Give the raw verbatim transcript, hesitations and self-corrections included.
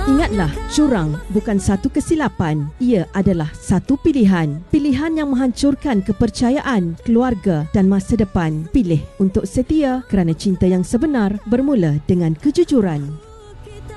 Ingatlah, curang bukan satu kesilapan. Ia adalah satu pilihan. Pilihan yang menghancurkan kepercayaan, keluarga dan masa depan. Pilih untuk setia kerana cinta yang sebenar bermula dengan kejujuran.